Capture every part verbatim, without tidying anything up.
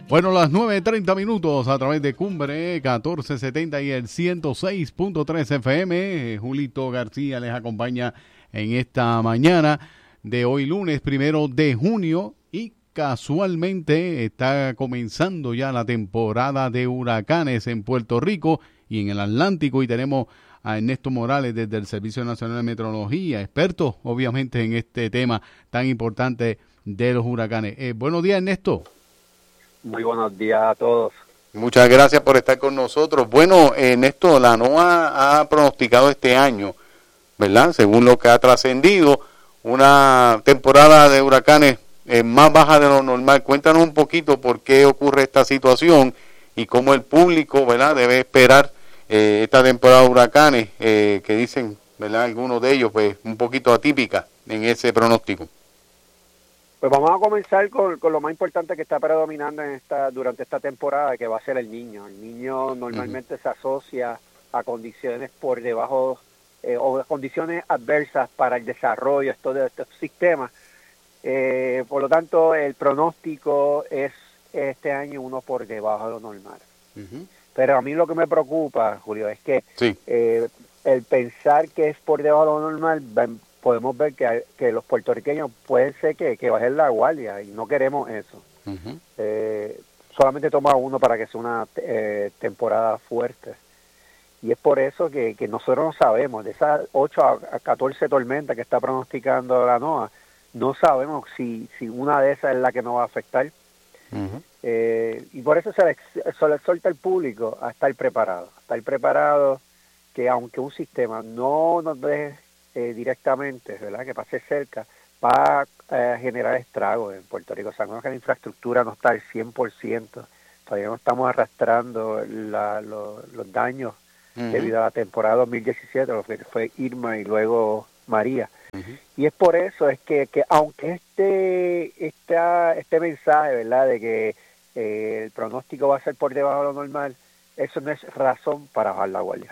Bueno, las nueve treinta minutos a través de Cumbre catorce setenta y el ciento seis punto tres F M. Julito García les acompaña en esta mañana de hoy lunes, primero de junio, y casualmente está comenzando ya la temporada de huracanes en Puerto Rico y en el Atlántico, y tenemos a Ernesto Morales desde el Servicio Nacional de Meteorología, experto obviamente en este tema tan importante de los huracanes. Eh, buenos días, Ernesto. Muy buenos días a todos. Muchas gracias por estar con nosotros. Bueno, Ernesto, la NOAA ha pronosticado este año, ¿verdad? Según lo que ha trascendido, una temporada de huracanes eh, más baja de lo normal. Cuéntanos un poquito por qué ocurre esta situación y cómo el público, ¿verdad?, debe esperar eh, esta temporada de huracanes, eh, que dicen, ¿verdad?, algunos de ellos, pues, un poquito atípica en ese pronóstico. Pues vamos a comenzar con, con lo más importante que está predominando en esta durante esta temporada, que va a ser el niño. El niño normalmente uh-huh. se asocia a condiciones por debajo eh, o condiciones adversas para el desarrollo esto de estos sistemas. Eh, por lo tanto, el pronóstico es este año uno por debajo de lo normal. Uh-huh. Pero a mí lo que me preocupa, Julio, es que sí. eh, el pensar que es por debajo de lo normal, podemos ver que, que los puertorriqueños pueden ser que, que bajen la guardia, y no queremos eso. Uh-huh. Eh, solamente toma uno para que sea una eh, temporada fuerte. Y es por eso que, que nosotros no sabemos, de esas ocho a catorce tormentas que está pronosticando la NOAA, no sabemos si, si una de esas es la que nos va a afectar. Uh-huh. Eh, y por eso se le, se le exhorta al público a estar preparado, a estar preparado, que aunque un sistema no nos deje eh, directamente, ¿verdad?, que pase cerca, va a eh, generar estragos en Puerto Rico. Sabemos que la infraestructura no está al cien por ciento, todavía no estamos arrastrando la, lo, los daños uh-huh. debido a la temporada dos mil diecisiete, lo que fue Irma y luego María. Uh-huh. Y es por eso es que, que aunque este esta, este mensaje, ¿verdad?, de que eh, el pronóstico va a ser por debajo de lo normal, eso no es razón para bajar la guardia.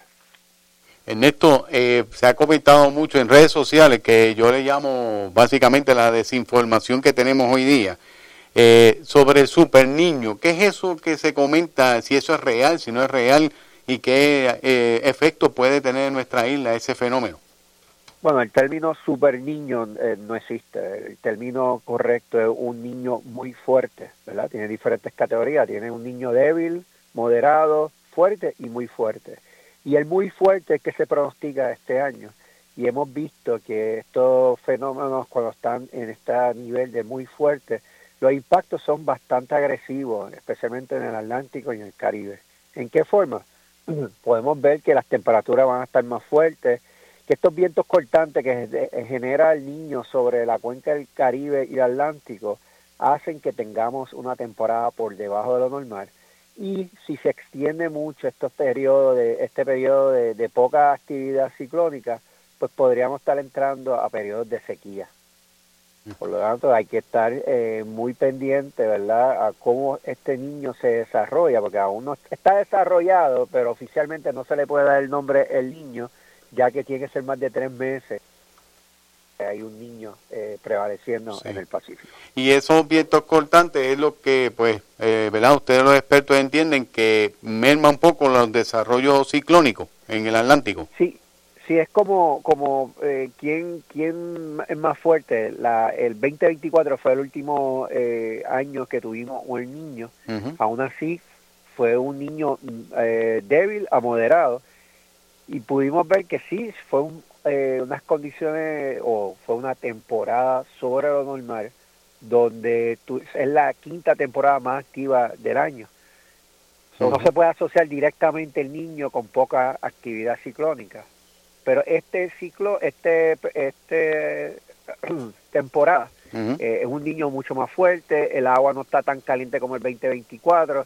Ernesto, eh, se ha comentado mucho en redes sociales, que yo le llamo básicamente la desinformación que tenemos hoy día, eh, sobre el super niño. ¿Qué es eso que se comenta? Si eso es real, si no es real, y qué eh, efecto puede tener en nuestra isla ese fenómeno. Bueno, el término super niño eh, no existe. El término correcto es un niño muy fuerte, ¿verdad? Tiene diferentes categorías. Tiene un niño débil, moderado, fuerte y muy fuerte. Y el muy fuerte es que se pronostica este año. Y hemos visto que estos fenómenos, cuando están en este nivel de muy fuerte, los impactos son bastante agresivos, especialmente en el Atlántico y en el Caribe. ¿En qué forma? Podemos ver que las temperaturas van a estar más fuertes, que estos vientos cortantes que genera el niño sobre la cuenca del Caribe y el Atlántico hacen que tengamos una temporada por debajo de lo normal. Y si se extiende mucho estos periodos de, este periodo de, de poca actividad ciclónica, pues podríamos estar entrando a periodos de sequía. Por lo tanto, hay que estar eh, muy pendiente, ¿verdad?, a cómo este niño se desarrolla, porque aún no está desarrollado, pero oficialmente no se le puede dar el nombre el niño, ya que tiene que ser más de tres meses. Hay un niño eh, prevaleciendo sí. en el Pacífico. Y esos vientos cortantes es lo que, pues, eh, ¿verdad?, ustedes los expertos entienden que merma un poco los desarrollos ciclónicos en el Atlántico. Sí, sí, es como, como eh, ¿quién, quién es más fuerte? La, el veinte veinticuatro fue el último eh, año que tuvimos un niño. Uh-huh. Aún así, fue un niño eh, débil a moderado. Y pudimos ver que sí, fue un, eh, unas condiciones, o fue una temporada sobre lo normal, donde tu, es la quinta temporada más activa del año. Uh-huh. No se puede asociar directamente el niño con poca actividad ciclónica. Pero este ciclo, este, este temporada, uh-huh. eh, es un niño mucho más fuerte, el agua no está tan caliente como el veinte veinticuatro.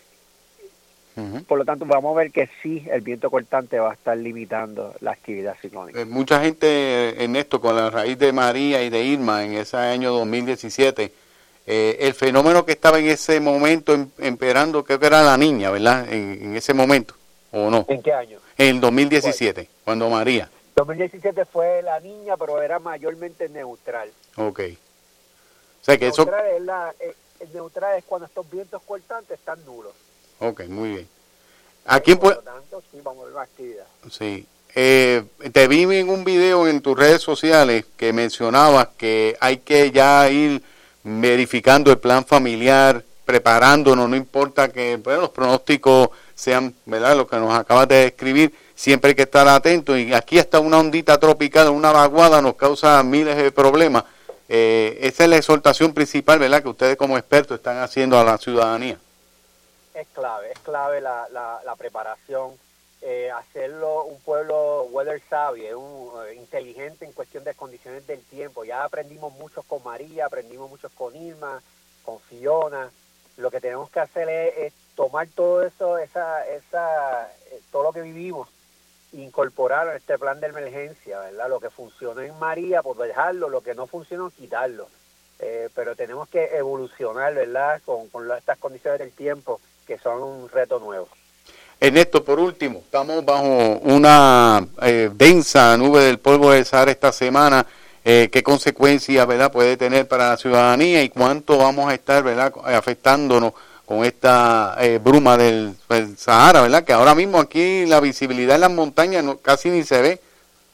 Uh-huh. Por lo tanto, vamos a ver que sí, el viento cortante va a estar limitando la actividad ciclónica. Eh, mucha gente, Ernesto, con la raíz de María y de Irma en ese año dos mil diecisiete, eh, el fenómeno que estaba en ese momento em, emperando, creo que era la niña, ¿verdad?, en, en ese momento, ¿o no? ¿En qué año? En el dos mil diecisiete, cuando María. dos mil diecisiete fue la niña, pero era mayormente neutral. Ok. O sea que neutral eso... es la... Eh, neutral es cuando estos vientos cortantes están nulos. Ok, muy bien. Aquí por lo tanto, sí, vamos a ver la actividad. Sí. Eh, te vi en un video en tus redes sociales que mencionabas que hay que ya ir verificando el plan familiar, preparándonos, no importa que bueno, los pronósticos sean, ¿verdad?, lo que nos acabas de describir, siempre hay que estar atentos, y aquí hasta una ondita tropical, una vaguada nos causa miles de problemas. Eh, esa es la exhortación principal, ¿verdad?, que ustedes como expertos están haciendo a la ciudadanía. Es clave, es clave la, la, la preparación, eh, hacerlo un pueblo weather savvy, un, uh, inteligente en cuestión de condiciones del tiempo. Ya aprendimos mucho con María, aprendimos mucho con Irma, con Fiona. Lo que tenemos que hacer es, es tomar todo eso, esa, esa, eh, todo lo que vivimos, incorporarlo en este plan de emergencia, ¿verdad? Lo que funcionó en María, pues dejarlo, lo que no funcionó, quitarlo. Eh, pero tenemos que evolucionar, ¿verdad?, con, con la, estas condiciones del tiempo, que son un reto nuevo. Ernesto, por último, estamos bajo una eh, densa nube del polvo del Sahara esta semana. Eh, ¿Qué consecuencias, verdad, puede tener para la ciudadanía y cuánto vamos a estar, verdad, afectándonos con esta eh, bruma del, del Sahara, verdad? Que ahora mismo aquí la visibilidad en las montañas no, casi ni se ve.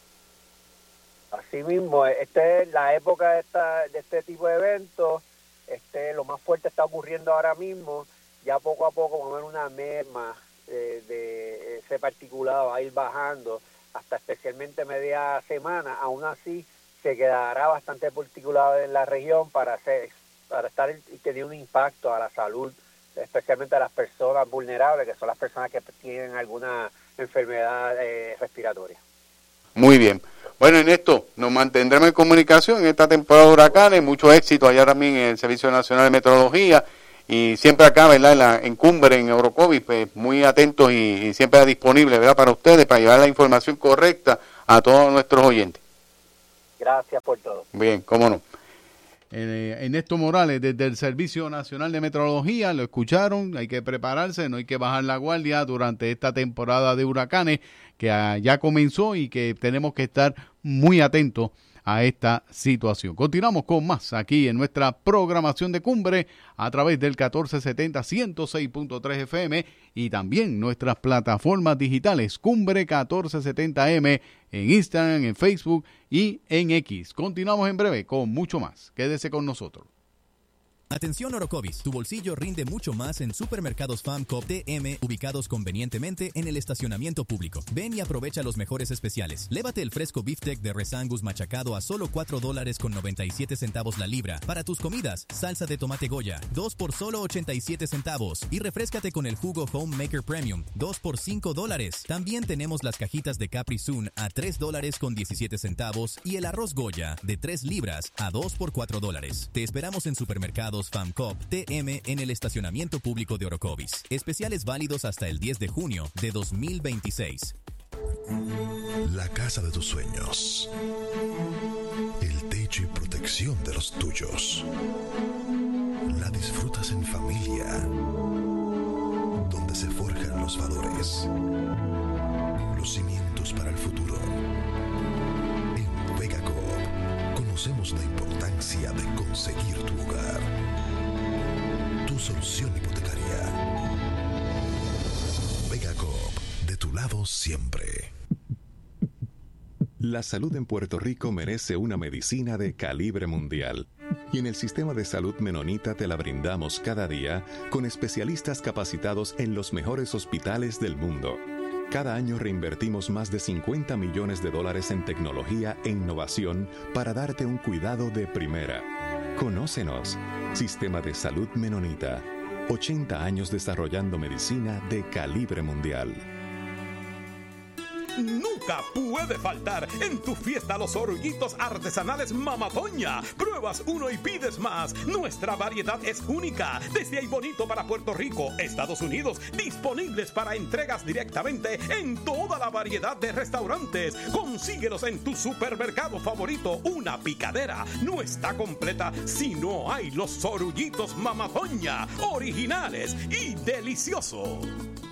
Así mismo, esta es la época de, esta, de este tipo de eventos. Este, lo más fuerte está ocurriendo ahora mismo. Ya poco a poco vamos a ver una merma de, de ese particulado, va a ir bajando hasta especialmente media semana. Aún así se quedará bastante particulado en la región para hacer, para estar y tener un impacto a la salud, especialmente a las personas vulnerables, que son las personas que tienen alguna enfermedad eh, respiratoria. Muy bien. Bueno, Ernesto, nos mantendremos en comunicación en esta temporada de huracanes. Mucho éxito allá también en el Servicio Nacional de Meteorología. Y siempre acá, ¿verdad?, en, la, en Cumbre, en Orocovis, pues muy atentos y, y siempre disponibles, ¿verdad?, para ustedes, para llevar la información correcta a todos nuestros oyentes. Gracias por todo. Bien, cómo no. Eh, Ernesto Morales, desde el Servicio Nacional de Meteorología, lo escucharon, hay que prepararse, no hay que bajar la guardia durante esta temporada de huracanes que ah, ya comenzó y que tenemos que estar muy atentos a esta situación. Continuamos con más aquí en nuestra programación de Cumbre a través del catorce setenta, ciento seis punto tres F M y también nuestras plataformas digitales Cumbre catorce setenta M en Instagram, en Facebook y en X. Continuamos en breve con mucho más. Quédese con nosotros. Atención Orocovis, tu bolsillo rinde mucho más en Supermercados FAMCOP T M ubicados convenientemente en el estacionamiento público. Ven y aprovecha los mejores especiales. Lévate el fresco beefsteak de res Angus machacado a solo cuatro dólares con noventa y siete centavos la libra. Para tus comidas, salsa de tomate Goya, dos por solo ochenta y siete centavos. Y refréscate con el jugo Homemaker Premium, dos por cinco dólares. También tenemos las cajitas de Capri Sun a tres dólares con diecisiete centavos y el arroz Goya de tres libras a dos por cuatro dólares. Te esperamos en Supermercados FAMCOP T M en el estacionamiento público de Orocovis. Especiales válidos hasta el diez de junio de dos mil veintiséis. La casa de tus sueños. El techo y protección de los tuyos. La disfrutas en familia. Donde se forjan los valores. Los cimientos para el futuro. En Vega Coop conocemos la importancia de conseguir tu hogar. Tu solución hipotecaria. Vega Coop, de tu lado siempre. La salud en Puerto Rico merece una medicina de calibre mundial. Y en el sistema de salud menonita te la brindamos cada día con especialistas capacitados en los mejores hospitales del mundo. Cada año reinvertimos más de cincuenta millones de dólares en tecnología e innovación para darte un cuidado de primera. Conócenos. Sistema de Salud Menonita. ochenta años desarrollando medicina de calibre mundial. Nunca puede faltar en tu fiesta los orullitos artesanales Mama Toña. Pruebas uno y pides más. Nuestra variedad es única. Desde ahí bonito para Puerto Rico, Estados Unidos, disponibles para entregas directamente en toda la variedad de restaurantes. Consíguelos en tu supermercado favorito. Una picadera no está completa si no hay los orullitos Mama Toña, originales y deliciosos.